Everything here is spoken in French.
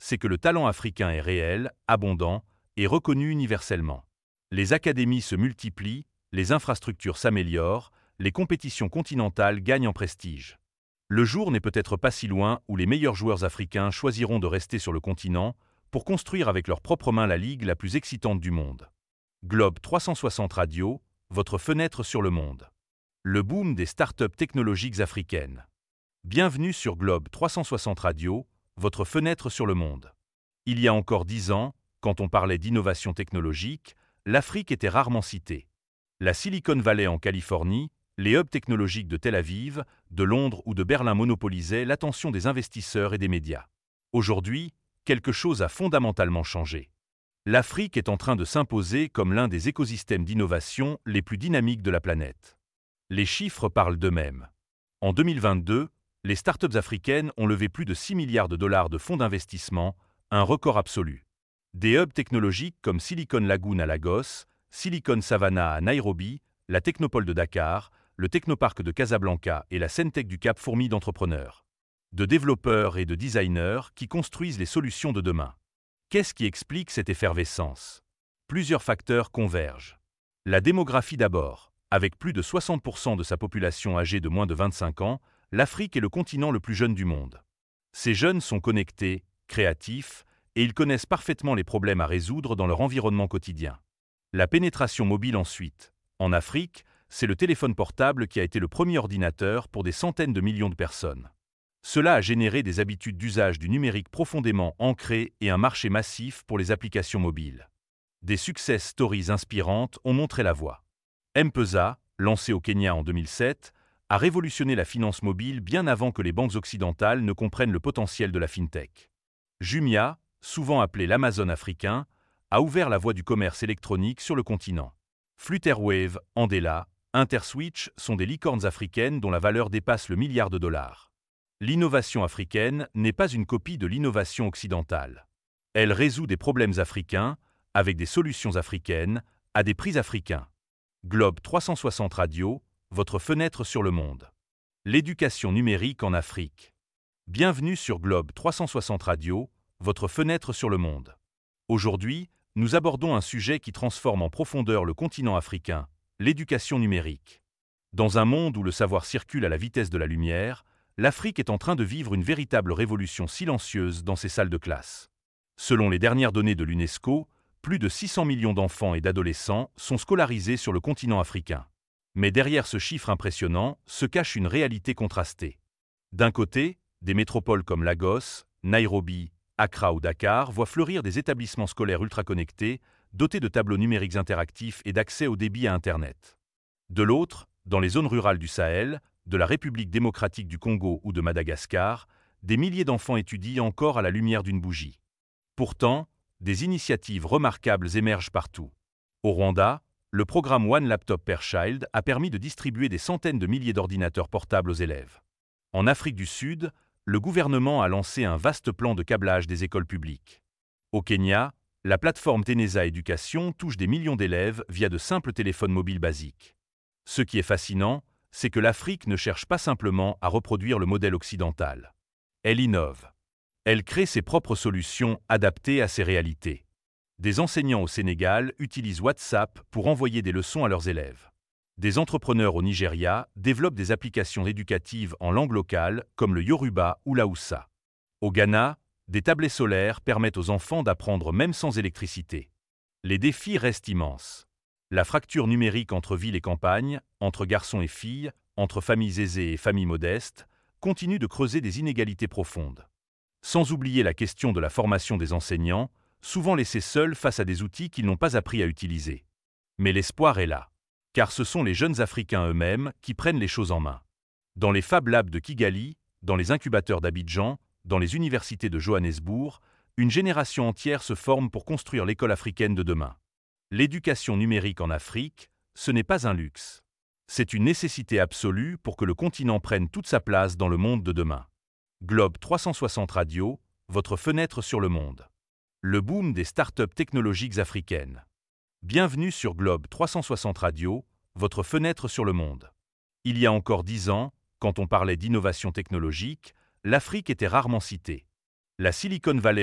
c'est que le talent africain est réel, abondant et reconnu universellement. Les académies se multiplient, les infrastructures s'améliorent, les compétitions continentales gagnent en prestige. Le jour n'est peut-être pas si loin où les meilleurs joueurs africains choisiront de rester sur le continent pour construire avec leurs propres mains la ligue la plus excitante du monde. Globe 360 Radio, votre fenêtre sur le monde. Le boom des startups technologiques africaines. Bienvenue sur Globe 360 Radio, votre fenêtre sur le monde. Il y a encore 10 ans, quand on parlait d'innovation technologique, l'Afrique était rarement citée. La Silicon Valley en Californie, les hubs technologiques de Tel Aviv, de Londres ou de Berlin monopolisaient l'attention des investisseurs et des médias. Aujourd'hui, quelque chose a fondamentalement changé. L'Afrique est en train de s'imposer comme l'un des écosystèmes d'innovation les plus dynamiques de la planète. Les chiffres parlent d'eux-mêmes. En 2022, les startups africaines ont levé plus de 6 milliards de dollars de fonds d'investissement, un record absolu. Des hubs technologiques comme Silicon Lagoon à Lagos, Silicon Savannah à Nairobi, la Technopole de Dakar, le Technoparc de Casablanca et la Centec du Cap fourmillent d'entrepreneurs, de développeurs et de designers qui construisent les solutions de demain. Qu'est-ce qui explique cette effervescence? Plusieurs facteurs convergent. La démographie d'abord. Avec plus de 60% de sa population âgée de moins de 25 ans, l'Afrique est le continent le plus jeune du monde. Ces jeunes sont connectés, créatifs, et ils connaissent parfaitement les problèmes à résoudre dans leur environnement quotidien. La pénétration mobile ensuite. En Afrique, c'est le téléphone portable qui a été le premier ordinateur pour des centaines de millions de personnes. Cela a généré des habitudes d'usage du numérique profondément ancrées et un marché massif pour les applications mobiles. Des success stories inspirantes ont montré la voie. M-Pesa, lancé au Kenya en 2007, a révolutionné la finance mobile bien avant que les banques occidentales ne comprennent le potentiel de la fintech. Jumia, souvent appelé l'Amazon africain, a ouvert la voie du commerce électronique sur le continent. Flutterwave, Andela, Interswitch sont des licornes africaines dont la valeur dépasse le milliard de dollars. L'innovation africaine n'est pas une copie de l'innovation occidentale. Elle résout des problèmes africains, avec des solutions africaines, à des prix africains. Globe 360 Radio, votre fenêtre sur le monde. L'éducation numérique en Afrique. Bienvenue sur Globe 360 Radio, votre fenêtre sur le monde. Aujourd'hui, nous abordons un sujet qui transforme en profondeur le continent africain, l'éducation numérique. Dans un monde où le savoir circule à la vitesse de la lumière, l'Afrique est en train de vivre une véritable révolution silencieuse dans ses salles de classe. Selon les dernières données de l'UNESCO, plus de 600 millions d'enfants et d'adolescents sont scolarisés sur le continent africain. Mais derrière ce chiffre impressionnant se cache une réalité contrastée. D'un côté, des métropoles comme Lagos, Nairobi, Accra ou Dakar voient fleurir des établissements scolaires ultra-connectés, dotés de tableaux numériques interactifs et d'accès au débit à Internet. De l'autre, dans les zones rurales du Sahel, de la République démocratique du Congo ou de Madagascar, des milliers d'enfants étudient encore à la lumière d'une bougie. Pourtant, des initiatives remarquables émergent partout. Au Rwanda, le programme One Laptop per Child a permis de distribuer des centaines de milliers d'ordinateurs portables aux élèves. En Afrique du Sud, le gouvernement a lancé un vaste plan de câblage des écoles publiques. Au Kenya, la plateforme Teneza Éducation touche des millions d'élèves via de simples téléphones mobiles basiques. Ce qui est fascinant, c'est que l'Afrique ne cherche pas simplement à reproduire le modèle occidental. Elle innove. Elle crée ses propres solutions adaptées à ses réalités. Des enseignants au Sénégal utilisent WhatsApp pour envoyer des leçons à leurs élèves. Des entrepreneurs au Nigeria développent des applications éducatives en langue locale comme le Yoruba ou l'Haoussa. Au Ghana, des tablets solaires permettent aux enfants d'apprendre même sans électricité. Les défis restent immenses. La fracture numérique entre ville et campagne, entre garçons et filles, entre familles aisées et familles modestes, continue de creuser des inégalités profondes. Sans oublier la question de la formation des enseignants, souvent laissés seuls face à des outils qu'ils n'ont pas appris à utiliser. Mais l'espoir est là, car ce sont les jeunes Africains eux-mêmes qui prennent les choses en main. Dans les Fab Labs de Kigali, dans les incubateurs d'Abidjan, dans les universités de Johannesburg, une génération entière se forme pour construire l'école africaine de demain. L'éducation numérique en Afrique, ce n'est pas un luxe. C'est une nécessité absolue pour que le continent prenne toute sa place dans le monde de demain. Globe 360 Radio, votre fenêtre sur le monde. Le boom des startups technologiques africaines. Bienvenue sur Globe 360 Radio, votre fenêtre sur le monde. Il y a encore 10 ans, quand on parlait d'innovation technologique, l'Afrique était rarement citée. La Silicon Valley